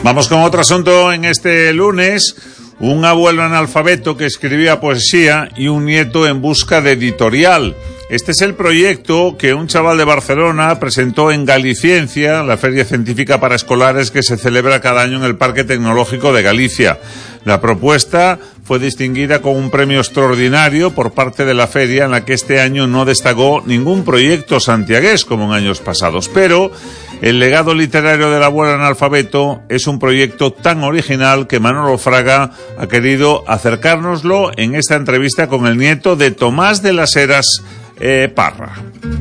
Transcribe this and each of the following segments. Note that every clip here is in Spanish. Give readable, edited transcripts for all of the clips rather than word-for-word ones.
Vamos con otro asunto en este lunes. Un abuelo analfabeto que escribía poesía y un nieto en busca de editorial. Este es el proyecto que un chaval de Barcelona presentó en Galiciencia, la feria científica para escolares que se celebra cada año en el Parque Tecnológico de Galicia. La propuesta fue distinguida con un premio extraordinario por parte de la feria, en la que este año no destacó ningún proyecto santiagués como en años pasados. Pero el legado literario del abuelo analfabeto es un proyecto tan original que Manolo Fraga ha querido acercárnoslo en esta entrevista con el nieto de Tomás de las Heras Parra.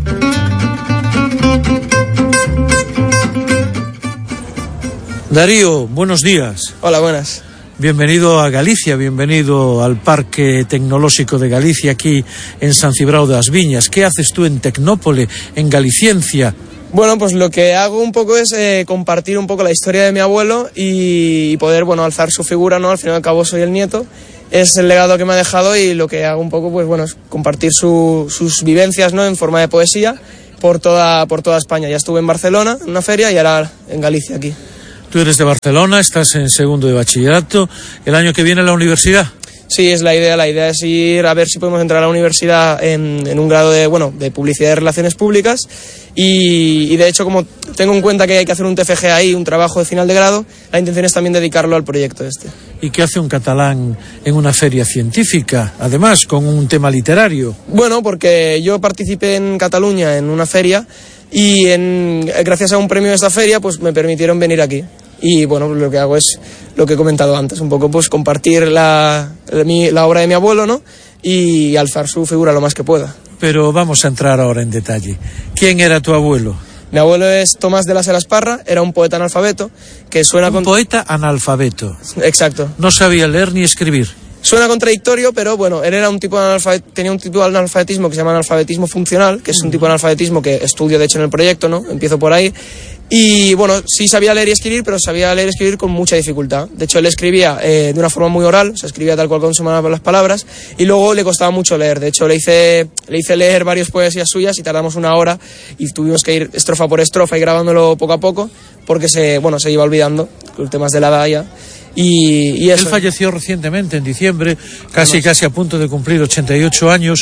Darío, buenos días. Hola, buenas. Bienvenido a Galicia, bienvenido al Parque Tecnológico de Galicia, aquí en San Cibrao de las Viñas. ¿Qué haces tú en Tecnópole, en Galiciencia? Bueno, pues lo que hago un poco es compartir un poco la historia de mi abuelo y poder, alzar su figura, ¿no? Al fin y al cabo soy el nieto, es el legado que me ha dejado y lo que hago un poco, es compartir sus vivencias, ¿no? En forma de poesía por toda España. Ya estuve en Barcelona, en una feria, y ahora en Galicia, aquí. Tú eres de Barcelona, estás en segundo de bachillerato, ¿el año que viene a la universidad? Sí, es la idea. La idea es ir a ver si podemos entrar a la universidad en un grado de publicidad y relaciones públicas y de hecho, como tengo en cuenta que hay que hacer un TFG ahí, un trabajo de final de grado, la intención es también dedicarlo al proyecto este. ¿Y qué hace un catalán en una feria científica, además con un tema literario? Bueno, porque yo participé en Cataluña en una feria y gracias a un premio de esta feria pues me permitieron venir aquí. Y lo que hago es lo que he comentado antes, un poco pues compartir la obra de mi abuelo, ¿no? Y alzar su figura lo más que pueda. Pero vamos a entrar ahora en detalle. ¿Quién era tu abuelo? Mi abuelo es Tomás de las Heras Parra, era un poeta analfabeto que suena... Poeta analfabeto. Exacto. No sabía leer ni escribir. Suena contradictorio, pero él era tenía un tipo de analfabetismo que se llama analfabetismo funcional, que es un tipo de analfabetismo que estudio de hecho en el proyecto, ¿no? Empiezo por ahí. Y sí sabía leer y escribir, pero sabía leer y escribir con mucha dificultad. De hecho, él escribía de una forma muy oral, o sea, escribía tal cual como se llamaban las palabras, y luego le costaba mucho leer. De hecho, le hice leer varias poesías suyas y tardamos una hora y tuvimos que ir estrofa por estrofa y grabándolo poco a poco, porque se iba olvidando con temas de la edad ya. Y eso. Él falleció recientemente, en diciembre, casi a punto de cumplir 88 años,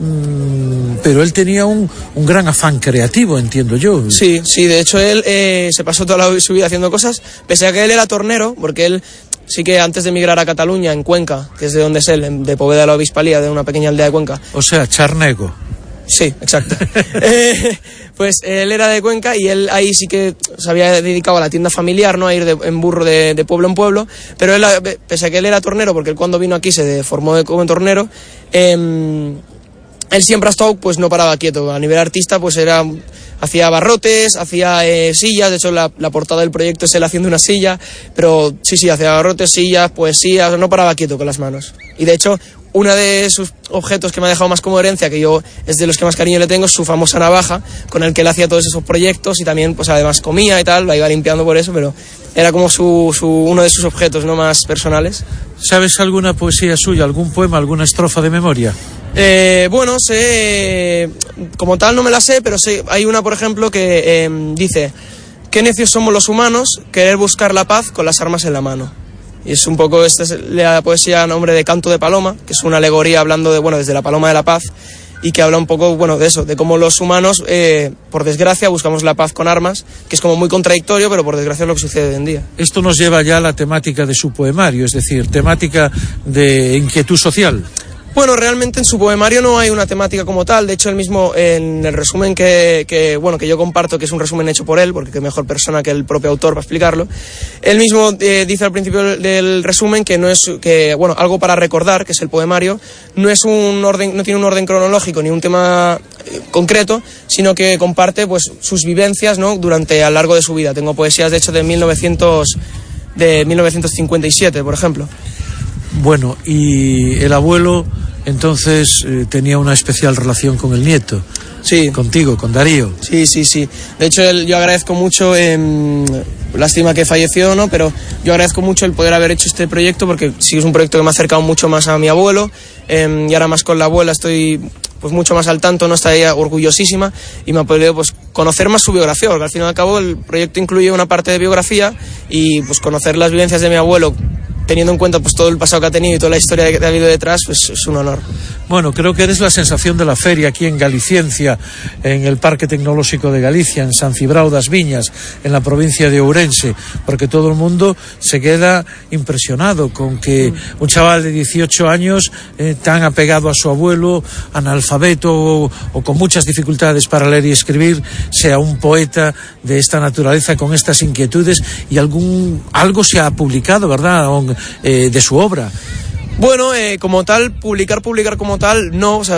pero él tenía un gran afán creativo, entiendo yo. Sí, de hecho él se pasó toda su vida haciendo cosas, pese a que él era tornero, porque él sí que antes de emigrar a Cataluña, en Cuenca, que es de donde es él, de Poveda de la Obispalía, de una pequeña aldea de Cuenca. O sea, charnego. Sí, exacto. Pues él era de Cuenca y él ahí sí que se había dedicado a la tienda familiar, ¿no? A ir en burro de pueblo en pueblo, pero él, pese a que él era tornero, porque él cuando vino aquí se formó como tornero, él siempre ha estado, pues no paraba quieto. A nivel artista, pues hacía barrotes, hacía sillas, de hecho la portada del proyecto es él haciendo una silla, pero sí, hacía barrotes, sillas, poesía, no paraba quieto con las manos. Y de hecho, uno de sus objetos que me ha dejado más como herencia, que yo es de los que más cariño le tengo, es su famosa navaja, con el que él hacía todos esos proyectos y también, pues además comía y tal, la iba limpiando por eso, pero era como uno de sus objetos, ¿no? Más personales. ¿Sabes alguna poesía suya, algún poema, alguna estrofa de memoria? Sé, como tal no me la sé, pero sé, hay una, por ejemplo, que dice: qué necios somos los humanos, querer buscar la paz con las armas en la mano. Y es un poco, esta es la poesía a nombre de Canto de Paloma, que es una alegoría hablando desde la paloma de la paz, y que habla un poco, de eso, de cómo los humanos, por desgracia, buscamos la paz con armas, que es como muy contradictorio, pero por desgracia es lo que sucede hoy en día. Esto nos lleva ya a la temática de su poemario, es decir, temática de inquietud social. Bueno, realmente en su poemario no hay una temática como tal. De hecho, él mismo, en el resumen que yo comparto, que es un resumen hecho por él, porque qué mejor persona que el propio autor para explicarlo, él mismo dice al principio del resumen que algo para recordar, que es el poemario, no tiene un orden cronológico ni un tema concreto, sino que comparte pues sus vivencias, ¿no? A lo largo de su vida. Tengo poesías, de hecho, de 1957, por ejemplo. Bueno, y el abuelo entonces tenía una especial relación con el nieto. Sí. Contigo, con Darío. Sí. De hecho, yo agradezco mucho, lástima que falleció, ¿no? Pero yo agradezco mucho el poder haber hecho este proyecto, porque sí es un proyecto que me ha acercado mucho más a mi abuelo, y ahora más con la abuela estoy pues mucho más al tanto, no está ella orgullosísima y me ha podido pues conocer más su biografía, porque al fin y al cabo el proyecto incluye una parte de biografía y pues conocer las vivencias de mi abuelo, teniendo en cuenta pues todo el pasado que ha tenido y toda la historia que ha habido detrás, pues es un honor. Bueno, creo que eres la sensación de la feria aquí en Galiciencia, en el Parque Tecnológico de Galicia, en San Cibrao das Viñas, en la provincia de Ourense, porque todo el mundo se queda impresionado con que un chaval de 18 años, tan apegado a su abuelo, analfabeto o con muchas dificultades para leer y escribir, sea un poeta de esta naturaleza, con estas inquietudes, y algo se ha publicado, ¿verdad?, de su obra. Bueno, como tal, publicar como tal, no, o sea,